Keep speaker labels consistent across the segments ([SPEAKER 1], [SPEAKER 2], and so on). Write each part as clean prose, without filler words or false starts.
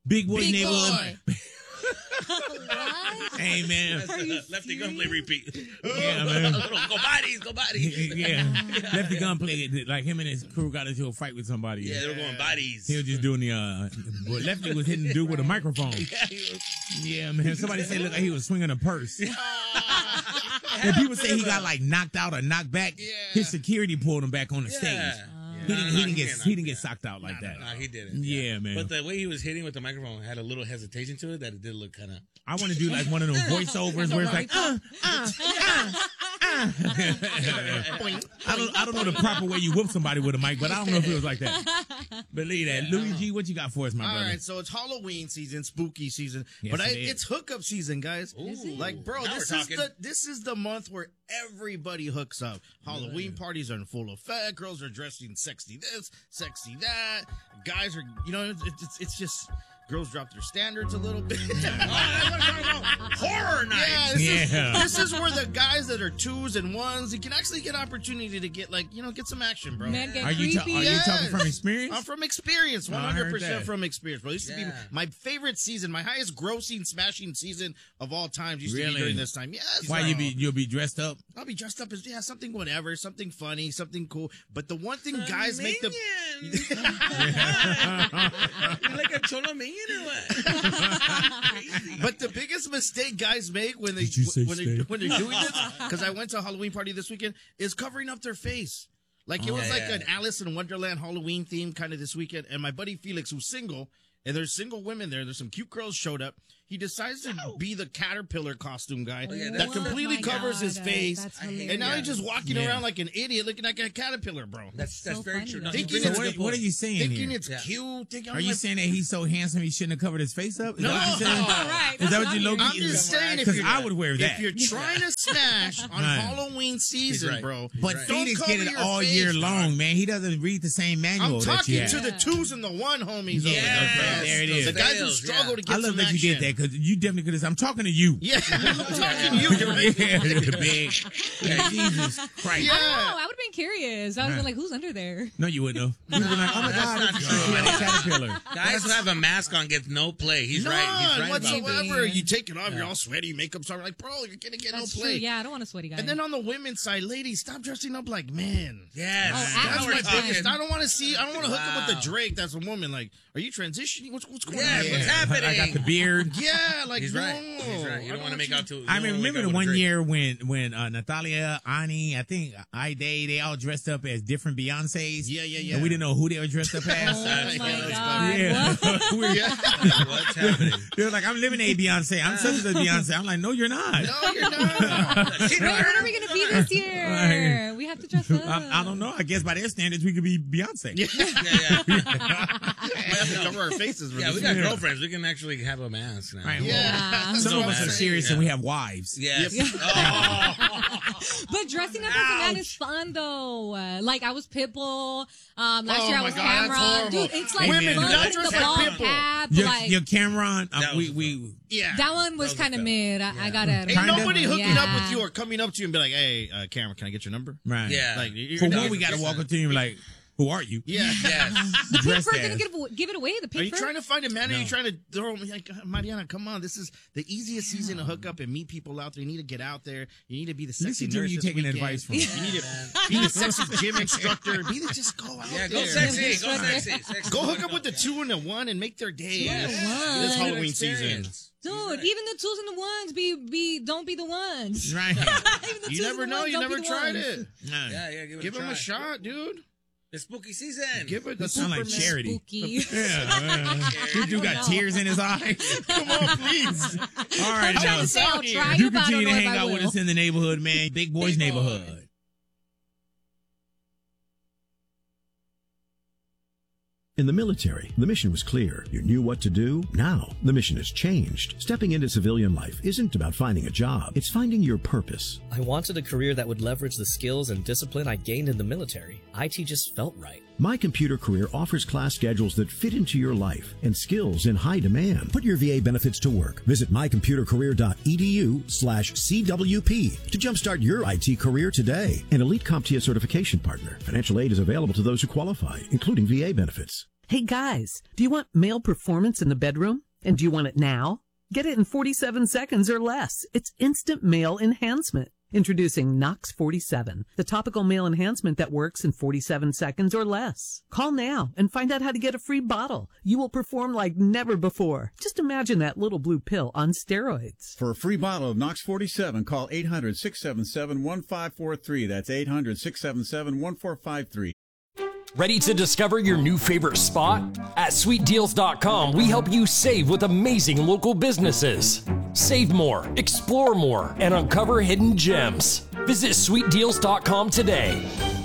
[SPEAKER 1] Big Boy neighborhood.
[SPEAKER 2] What?
[SPEAKER 1] Hey, man.
[SPEAKER 3] Lefty Gunplay repeat.
[SPEAKER 1] Yeah, man.
[SPEAKER 3] Go bodies, go bodies.
[SPEAKER 1] Yeah. Lefty Gunplay, like him and his crew got into a fight with somebody.
[SPEAKER 3] Yeah, they were going bodies.
[SPEAKER 1] He was just doing the, but Lefty was hitting the dude with a microphone. Yeah, man. Somebody said look like he was swinging a purse. And people say he got like knocked out or knocked back.
[SPEAKER 4] Yeah.
[SPEAKER 1] His security pulled him back on the stage. He didn't get socked out like that.
[SPEAKER 3] No, he didn't.
[SPEAKER 1] Yeah, man.
[SPEAKER 3] But the way he was hitting with the microphone had a little hesitation to it that it did look kind of.
[SPEAKER 1] I want to do like one of those voiceovers where it's like, I don't know the proper way you whoop somebody with a mic, but I don't know if it was like that. Believe that. Louis G, what you got for us, my brother?
[SPEAKER 4] All right, so it's Halloween season, spooky season,
[SPEAKER 1] Yes,
[SPEAKER 4] but
[SPEAKER 1] it is.
[SPEAKER 4] it's hookup season, guys. Like, bro,
[SPEAKER 3] Now
[SPEAKER 4] this is the month where everybody hooks up. Halloween parties are in full effect. Girls are dressing sexy this, sexy that. Guys are, it's just. Girls drop their standards a little bit.
[SPEAKER 3] Horror night.
[SPEAKER 4] This is where the guys that are 2s and 1s, you can actually get opportunity to get get some action, bro.
[SPEAKER 2] Men get
[SPEAKER 1] Are you
[SPEAKER 2] creepy.
[SPEAKER 1] talking from experience?
[SPEAKER 4] I'm from experience,
[SPEAKER 1] I heard
[SPEAKER 4] 100%
[SPEAKER 1] that.
[SPEAKER 4] from experience, bro. It used to be my favorite season, my highest grossing, smashing season of all time. Used to be during this time. Yes.
[SPEAKER 1] Why you'll be dressed up?
[SPEAKER 4] I'll be dressed up as something whatever, something funny, something cool. But the one thing guys make the
[SPEAKER 3] You like a cholo minion or what?
[SPEAKER 4] But the biggest mistake guys make when they're doing this, because I went to a Halloween party this weekend, is covering up their face. Like it was an Alice in Wonderland Halloween theme kind of this weekend, and my buddy Felix, who's single, and there's single women there. There's some cute girls showed up. He decides to be the caterpillar costume guy that completely covers his face, and now he's just walking around like an idiot, looking like a caterpillar, bro.
[SPEAKER 3] That's very true. No,
[SPEAKER 1] What are you saying?
[SPEAKER 4] Thinking
[SPEAKER 1] here?
[SPEAKER 4] it's cute.
[SPEAKER 1] Are you saying that he's so handsome he shouldn't have covered his face up? Is
[SPEAKER 4] No.
[SPEAKER 1] that what you're saying?
[SPEAKER 2] Right.
[SPEAKER 1] Is that what you
[SPEAKER 4] I'm just saying,
[SPEAKER 1] because I would wear that.
[SPEAKER 4] If you're trying to smash on Halloween season, bro,
[SPEAKER 1] but Phoenix get it all year long, man. He doesn't read the same manual.
[SPEAKER 4] I'm talking to the 2s and the 1 homies.
[SPEAKER 1] There it is.
[SPEAKER 4] The guys who struggle to get
[SPEAKER 1] I love
[SPEAKER 4] some
[SPEAKER 1] that you
[SPEAKER 4] action.
[SPEAKER 1] did that because you definitely could have. I'm talking to you.
[SPEAKER 4] Yeah, I'm talking to you.
[SPEAKER 1] Big. Jesus Christ.
[SPEAKER 4] Yeah.
[SPEAKER 2] I don't know. I would have been curious. I would have been like, who's under there?
[SPEAKER 1] No, you wouldn't have. You would have been like, oh my God,
[SPEAKER 3] That's
[SPEAKER 1] it's
[SPEAKER 3] not true.
[SPEAKER 1] a caterpillar.
[SPEAKER 3] Guys who have a mask on get no play. He's right. He's right
[SPEAKER 4] whatsoever. You take it off, you're all sweaty, makeup's on. Like, bro, you're gonna get
[SPEAKER 2] That's
[SPEAKER 4] no
[SPEAKER 2] true.
[SPEAKER 4] play.
[SPEAKER 2] Yeah, I don't want a sweaty guy.
[SPEAKER 4] And then on the women's side, ladies, stop dressing up like men.
[SPEAKER 3] Yes.
[SPEAKER 4] That's
[SPEAKER 2] we're
[SPEAKER 4] my
[SPEAKER 2] talking.
[SPEAKER 4] biggest. I don't want to hook up with the Drake. That's a woman. Like, are you transitioning? What's going on?
[SPEAKER 3] What's happening?
[SPEAKER 1] I got the beard.
[SPEAKER 4] Yeah, like
[SPEAKER 3] He's
[SPEAKER 4] no.
[SPEAKER 3] right. He's right. You don't want to make out too.
[SPEAKER 1] I remember the one year when Natalia, Ani, I think Ide, they all dressed up as different Beyonces.
[SPEAKER 4] Yeah.
[SPEAKER 1] And we didn't know who they were dressed up as.
[SPEAKER 2] Oh my God.
[SPEAKER 1] Yeah.
[SPEAKER 3] What's happening?
[SPEAKER 1] They were like, I'm living a Beyonce. I'm such a Beyonce. I'm like, no, you're not.
[SPEAKER 4] No, you're not.
[SPEAKER 2] Wait, what are we going to be this year? We have to dress up.
[SPEAKER 1] I don't know. I guess by their standards, we could be Beyonce.
[SPEAKER 3] Yeah.
[SPEAKER 4] Cover our faces.
[SPEAKER 3] Yeah, we got girlfriends. We can actually have a mask now.
[SPEAKER 1] Right, well,
[SPEAKER 4] Yeah.
[SPEAKER 1] some of us are serious and we have wives.
[SPEAKER 3] Yes.
[SPEAKER 2] But dressing up as a man is fun, though. Like, I was Pitbull. Last year I was
[SPEAKER 4] my God, that's
[SPEAKER 2] Cameron.
[SPEAKER 4] horrible.
[SPEAKER 2] Dude, it's like
[SPEAKER 1] Women,
[SPEAKER 2] fun
[SPEAKER 1] do not
[SPEAKER 2] with
[SPEAKER 4] dress
[SPEAKER 2] the
[SPEAKER 4] like
[SPEAKER 2] ball
[SPEAKER 4] Pitbull.
[SPEAKER 2] cap.
[SPEAKER 1] Your Cameron,
[SPEAKER 4] Yeah.
[SPEAKER 2] That one was kind of mid. I got it.
[SPEAKER 4] Ain't nobody hooking up
[SPEAKER 2] Yeah.
[SPEAKER 4] with you or coming up to you and be like, hey, Cameron, can I get your number?
[SPEAKER 1] right.
[SPEAKER 3] Yeah.
[SPEAKER 4] Like,
[SPEAKER 1] For one, we got to walk up to you and be like, who are you?
[SPEAKER 4] Yeah.
[SPEAKER 3] Yes.
[SPEAKER 2] The pink
[SPEAKER 1] Dress
[SPEAKER 2] fur
[SPEAKER 1] as.
[SPEAKER 2] didn't give it away. The
[SPEAKER 4] Are
[SPEAKER 2] pink
[SPEAKER 4] you
[SPEAKER 2] fur.
[SPEAKER 4] trying to find a man? Or are you trying to throw me like, Mariana, come on. This is the easiest season to hook up and meet people out there. You need to get out there. You need to be the sexy
[SPEAKER 1] Listen to
[SPEAKER 4] nurse
[SPEAKER 1] you
[SPEAKER 4] this
[SPEAKER 1] taking
[SPEAKER 4] weekend.
[SPEAKER 1] advice from.
[SPEAKER 4] You need to be the sexy gym instructor. Just go out
[SPEAKER 3] Yeah,
[SPEAKER 4] there.
[SPEAKER 3] go sexy. Go sexy.
[SPEAKER 4] Go hook up with the 2 and the 1 and make their day. This Halloween season.
[SPEAKER 2] Dude, even the 2s and the 1s don't be the ones.
[SPEAKER 1] Right.
[SPEAKER 2] Even the
[SPEAKER 4] You
[SPEAKER 2] 2s
[SPEAKER 4] never
[SPEAKER 2] and the
[SPEAKER 4] know.
[SPEAKER 2] ones
[SPEAKER 4] You
[SPEAKER 2] don't
[SPEAKER 4] never
[SPEAKER 2] be the
[SPEAKER 4] tried
[SPEAKER 2] ones.
[SPEAKER 4] it.
[SPEAKER 3] Yeah,
[SPEAKER 4] Give him a shot, dude.
[SPEAKER 3] It's spooky season.
[SPEAKER 4] Give it.
[SPEAKER 1] That sound like charity.
[SPEAKER 2] Spooky.
[SPEAKER 1] Yeah. This dude got tears in his eyes.
[SPEAKER 4] Come on, please.
[SPEAKER 1] All right,
[SPEAKER 2] I'm trying
[SPEAKER 1] now.
[SPEAKER 2] to say I'll try
[SPEAKER 1] You
[SPEAKER 2] it, but I
[SPEAKER 1] continue
[SPEAKER 2] don't
[SPEAKER 1] to
[SPEAKER 2] know if
[SPEAKER 1] hang
[SPEAKER 2] I
[SPEAKER 1] out with
[SPEAKER 2] will.
[SPEAKER 1] us in the neighborhood, man. Big Boy's
[SPEAKER 4] Big Boy.
[SPEAKER 1] neighborhood.
[SPEAKER 5] In the military, the mission was clear. You knew what to do. Now, the mission has changed. Stepping into civilian life isn't about finding a job. It's finding your purpose.
[SPEAKER 6] I wanted a career that would leverage the skills and discipline I gained in the military. IT just felt right.
[SPEAKER 5] My Computer Career offers class schedules that fit into your life and skills in high demand. Put your VA benefits to work. Visit mycomputercareer.edu/CWP to jumpstart your IT career today. An elite CompTIA certification partner. Financial aid is available to those who qualify, including VA benefits.
[SPEAKER 7] Hey guys, do you want male performance in the bedroom? And do you want it now? Get it in 47 seconds or less. It's instant male enhancement. Introducing Nox 47, the topical male enhancement that works in 47 seconds or less. Call now and find out how to get a free bottle. You will perform like never before. Just imagine that little blue pill on steroids.
[SPEAKER 8] For a free bottle of Nox 47, call 800-677-1543. That's 800-677-1453.
[SPEAKER 9] Ready to discover your new favorite spot? At SweetDeals.com, we help you save with amazing local businesses. Save more, explore more, and uncover hidden gems. Visit SweetDeals.com today.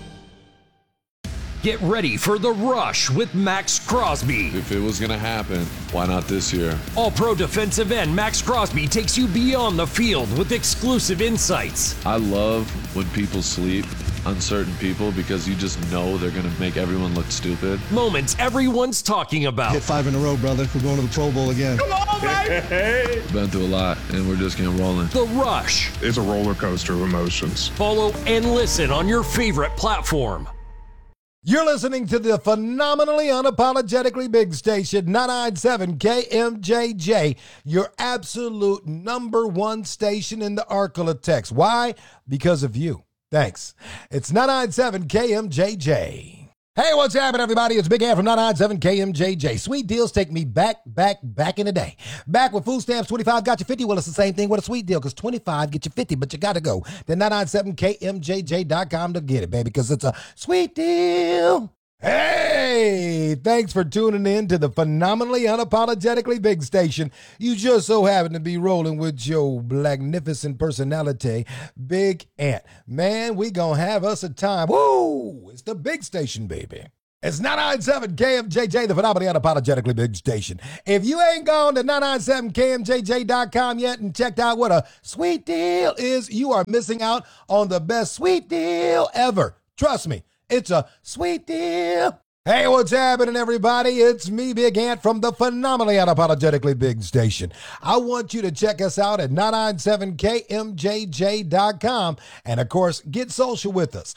[SPEAKER 9] Get ready for the rush with Max Crosby.
[SPEAKER 10] If it was going to happen, why not this year?
[SPEAKER 9] All-pro defensive end Max Crosby takes you beyond the field with exclusive insights.
[SPEAKER 10] I love when people sleep on certain people because you just know they're going to make everyone look stupid.
[SPEAKER 9] Moments everyone's talking about.
[SPEAKER 11] Hit 5 in a row, brother. We're going to the Pro Bowl again.
[SPEAKER 9] Come on, baby!
[SPEAKER 10] Been through a lot, and we're just getting rolling.
[SPEAKER 9] The Rush.
[SPEAKER 12] It's a roller coaster of emotions.
[SPEAKER 9] Follow and listen on your favorite platform.
[SPEAKER 13] You're listening to the phenomenally unapologetically big station, 997 KMJJ, your absolute number one station in the Arklatex. Why? Because of you. Thanks. It's 997 KMJJ. Hey, what's happening, everybody? It's Big Ant from 997 KMJJ. Sweet deals take me back in the day. Back with food stamps, 25 got you 50. Well, it's the same thing with a sweet deal because 25 get you 50, but you got to go to 997KMJJ.com to get it, baby, because it's a sweet deal. Hey, thanks for tuning in to the phenomenally unapologetically big station. You just so happen to be rolling with your magnificent personality, Big Ant. Man, we gonna have us a time. Woo! It's the big station, baby. It's 997 KMJJ, the phenomenally unapologetically big station. If you ain't gone to 997KMJJ.com yet and checked out what a sweet deal is, you are missing out on the best sweet deal ever. Trust me. It's a sweet deal. Hey, what's happening, everybody? It's me, Big Ant, from the phenomenally unapologetically big station. I want you to check us out at 997KMJJ.com. And, of course, get social with us.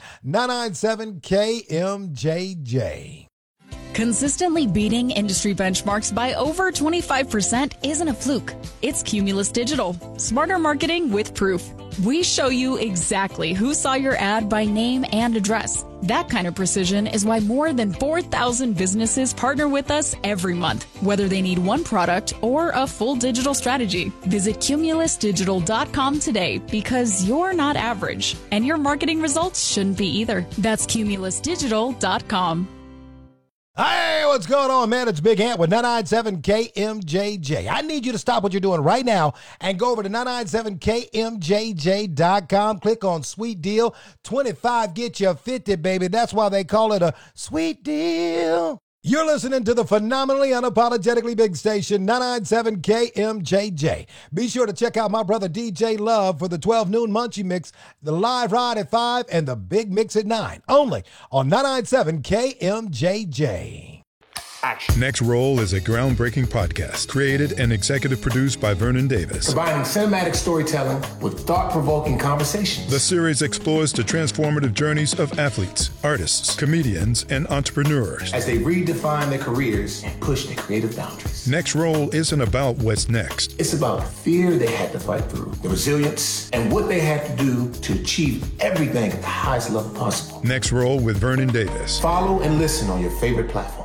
[SPEAKER 13] 997KMJJ.
[SPEAKER 14] Consistently beating industry benchmarks by over 25% isn't a fluke. It's Cumulus Digital. Smarter marketing with proof. We show you exactly who saw your ad by name and address. That kind of precision is why more than 4,000 businesses partner with us every month, whether they need one product or a full digital strategy. Visit cumulusdigital.com today because you're not average, and your marketing results shouldn't be either. That's cumulusdigital.com.
[SPEAKER 13] Hey, what's going on, man? It's Big Ant with 997 KMJJ. I need you to stop what you're doing right now and go over to 997KMJJ.com. Click on Sweet Deal. 25 get you 50, baby. That's why they call it a sweet deal. You're listening to the phenomenally unapologetically big station, 997 KMJJ. Be sure to check out my brother DJ Love for the 12 noon Munchie Mix, the live ride at 5, and the big mix at 9. Only on 997 KMJJ.
[SPEAKER 12] Action. Next Roll is a groundbreaking podcast created and executive produced by Vernon Davis.
[SPEAKER 15] Combining cinematic storytelling with thought-provoking conversations.
[SPEAKER 12] The series explores the transformative journeys of athletes, artists, comedians, and entrepreneurs
[SPEAKER 15] as they redefine their careers and push their creative boundaries.
[SPEAKER 12] Next Roll isn't about what's next.
[SPEAKER 15] It's about the fear they had to fight through, the resilience, and what they had to do to achieve everything at the highest level possible.
[SPEAKER 12] Next Roll with Vernon Davis.
[SPEAKER 15] Follow and listen on your favorite platform.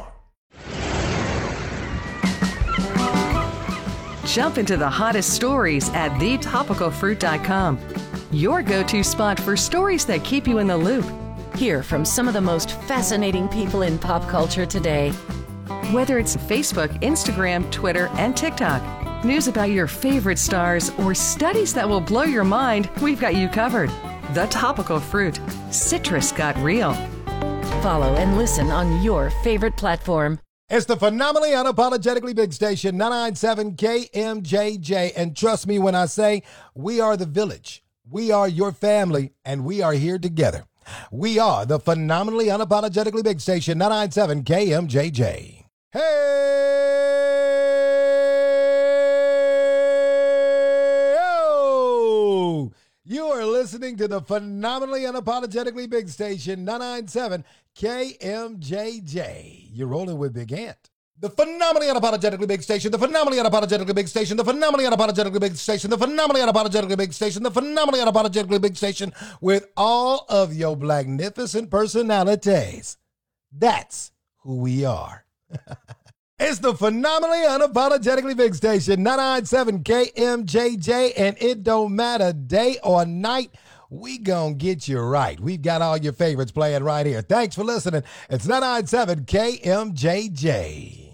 [SPEAKER 16] Jump into the hottest stories at thetopicalfruit.com. Your go-to spot for stories that keep you in the loop.
[SPEAKER 17] Hear from some of the most fascinating people in pop culture today.
[SPEAKER 16] Whether it's Facebook, Instagram, Twitter, and TikTok, news about your favorite stars, or studies that will blow your mind, we've got you covered. The Topical Fruit. Citrus got real.
[SPEAKER 17] Follow and listen on your favorite platform.
[SPEAKER 13] It's the phenomenally unapologetically big station, 997 KMJJ. And trust me when I say we are the village. We are your family, and we are here together. We are the phenomenally unapologetically big station, 997 KMJJ. Hey! Oh! You are listening listening to the phenomenally unapologetically big station, 997 KMJJ. You're rolling with Big Ant. The phenomenally unapologetically big station, the phenomenally unapologetically big station, the phenomenally unapologetically big station, the phenomenally unapologetically big station, the phenomenally unapologetically big station with all of your magnificent personalities. That's who we are. It's the phenomenally unapologetically big station, 997 KMJJ, and it don't matter day or night. We gonna get you right. We've got all your favorites playing right here. Thanks for listening. It's 997 KMJJ.